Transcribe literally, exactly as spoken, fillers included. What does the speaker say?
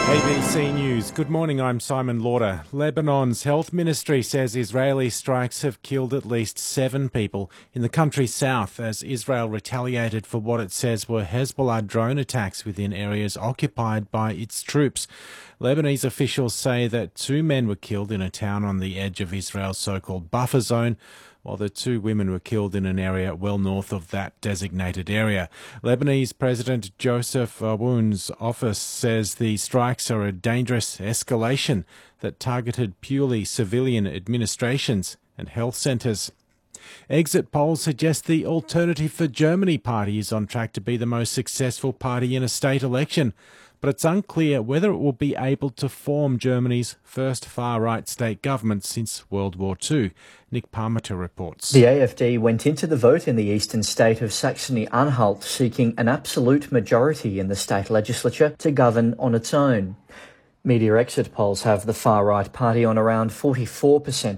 A B C News. Good morning, I'm Simon Lauder. Lebanon's health ministry says Israeli strikes have killed at least seven people in the country's south as Israel retaliated for what it says were Hezbollah drone attacks within areas occupied by its troops. Lebanese officials say that two men were killed in a town on the edge of Israel's so-called buffer zone, while the two women were killed in an area well north of that designated area. Lebanese President Joseph Aoun's office says the strikes are a dangerous escalation that targeted purely civilian administrations and health centres. Exit polls suggest the Alternative for Germany party is on track to be the most successful party in a state election, but it's unclear whether it will be able to form Germany's first far-right state government since World War Two. Nick Parmenter reports. The A F D went into the vote in the eastern state of Saxony-Anhalt seeking an absolute majority in the state legislature to govern on its own. Media exit polls have the far-right party on around forty-four percent